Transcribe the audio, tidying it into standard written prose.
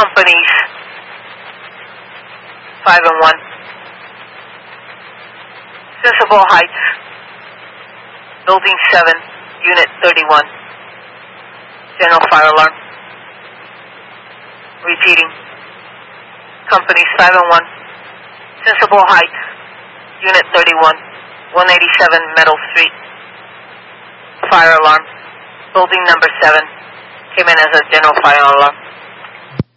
companies 5 and 1. Sensible Heights, Building 7, Unit 31. General fire alarm. Repeating. Companies 5 and 1. Sensible Heights, Unit 31, 187 Meadow Street. Fire alarm. Building number 7 came in as a general fire alarm.